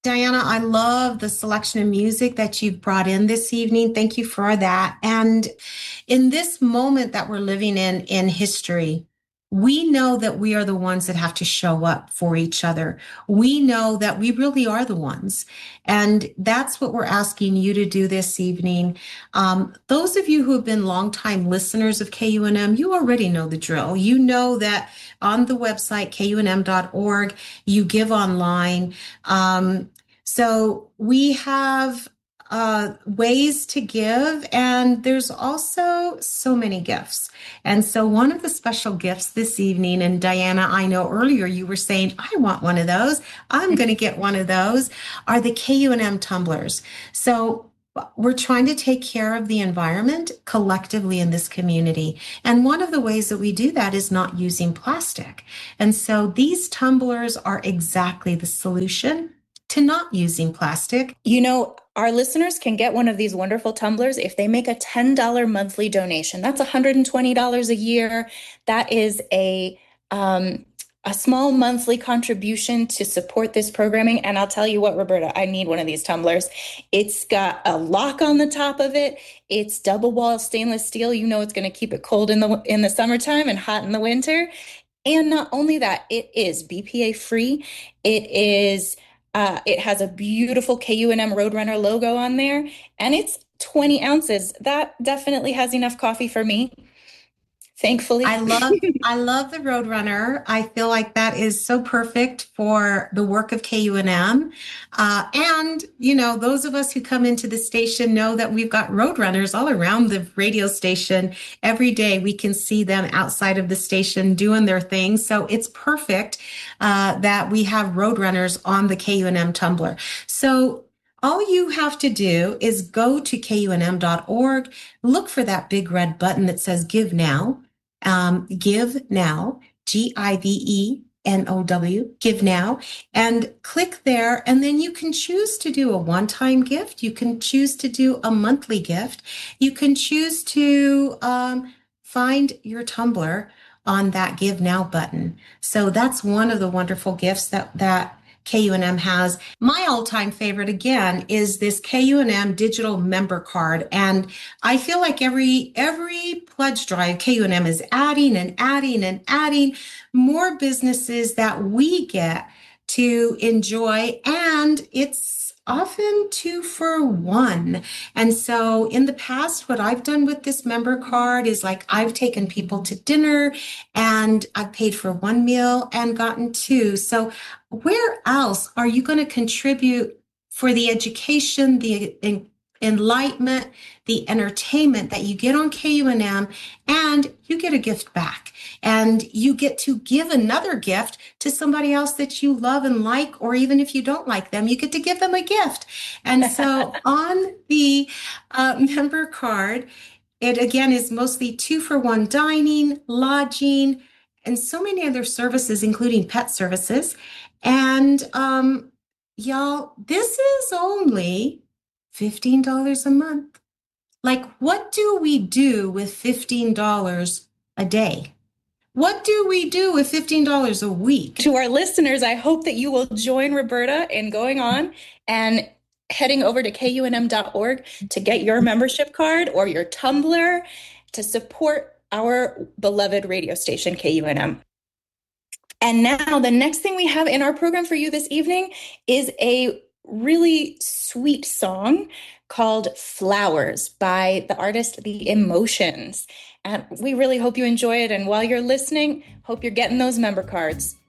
Diana, I love the selection of music that you've brought in this evening. Thank you for that. And in this moment that we're living in history, we know that we are the ones that have to show up for each other. We know that we really are the ones. And that's what we're asking you to do this evening. Those of you who have been longtime listeners of KUNM, you already know the drill. You know that on the website, kunm.org, you give online. So we have ways to give, and there's also so many gifts. And so one of the special gifts this evening, and Diana, I know earlier you were saying, I want one of those. I'm going to get one of those, are the KUNM tumblers. So we're trying to take care of the environment collectively in this community. And one of the ways that we do that is not using plastic. And so these tumblers are exactly the solution to not using plastic. Our listeners can get one of these wonderful tumblers if they make a $10 monthly donation. That's $120 a year. That is a small monthly contribution to support this programming. And I'll tell you what, Roberta, I need one of these tumblers. It's got a lock on the top of it. It's double wall stainless steel. It's going to keep it cold in the summertime and hot in the winter. And not only that, it is BPA free. It has a beautiful KUNM Roadrunner logo on there, and it's 20 ounces. That definitely has enough coffee for me, thankfully. I love the Roadrunner. I feel like that is so perfect for the work of KUNM. Those of us who come into the station know that we've got Roadrunners all around the radio station. Every day we can see them outside of the station doing their thing. So it's perfect that we have Roadrunners on the KUNM tumbler. So all you have to do is go to kunm.org, look for that big red button that says Give Now. Give Now, GIVENOW, Give Now, and click there. And then you can choose to do a one-time gift. You can choose to do a monthly gift. You can choose to find your tumbler on that Give Now button. So that's one of the wonderful gifts that KUNM has. My all-time favorite, again, is this KUNM digital member card. And I feel like every pledge drive, KUNM is adding and adding and adding more businesses that we get to enjoy. And it's often 2 for 1. And so in the past, what I've done with this member card is like I've taken people to dinner and I've paid for 1 meal and gotten 2. So where else are you going to contribute for the education, the enlightenment, the entertainment that you get on KUNM, and you get a gift back? And you get to give another gift to somebody else that you love and like, or even if you don't like them, you get to give them a gift. And so on the member card, it again is mostly 2 for 1 dining, lodging, and so many other services, including pet services. And y'all, this is only $15 a month. Like, what do we do with $15 a day? What do we do with $15 a week? To our listeners, I hope that you will join Roberta in going on and heading over to kunm.org to get your membership card or your tumbler to support our beloved radio station, KUNM. And now the next thing we have in our program for you this evening is a really sweet song called Flowers by the artist The Emotions. And we really hope you enjoy it. And while you're listening, hope you're getting those member cards.